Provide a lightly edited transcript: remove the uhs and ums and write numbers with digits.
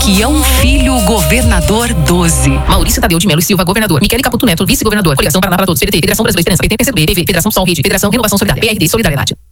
Requião Filho, governador 12. Maurício Tadeu de Melo e Silva, governador. Michele Caputo Neto, vice-governador. Coligação Paraná para Todos. PDT, Federação Brasileira de Esperança. PTB, PSB, PV, Federação PSOL, Rede, Federação Renovação Solidária. PRD, Solidariedade.